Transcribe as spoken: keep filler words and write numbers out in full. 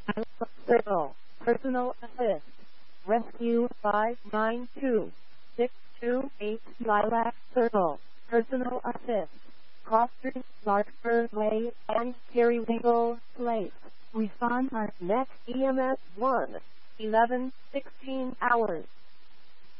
Circle. Personal assist. Rescue five nine two six two eight Lilac Circle. Personal assist. Crosstreet, Larkspur Way, and Periwinkle Place. Respond our next E M S one. eleven sixteen hours.